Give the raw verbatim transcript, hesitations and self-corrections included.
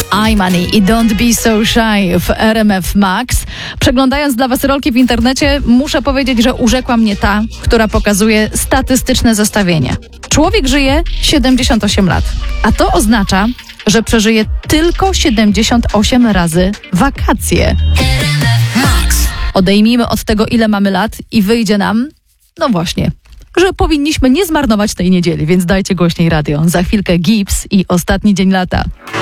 iMoney i Don't Be So Shy w R M F Max. Przeglądając dla was rolki w internecie, muszę powiedzieć, że urzekła mnie ta, która pokazuje statystyczne zestawienie. Człowiek żyje siedemdziesiąt osiem lat, a to oznacza, że przeżyje tylko siedemdziesiąt osiem razy wakacje. Odejmijmy od tego, ile mamy lat i wyjdzie nam, no właśnie, że powinniśmy nie zmarnować tej niedzieli, więc dajcie głośniej radio. Za chwilkę Gibbs i ostatni dzień lata.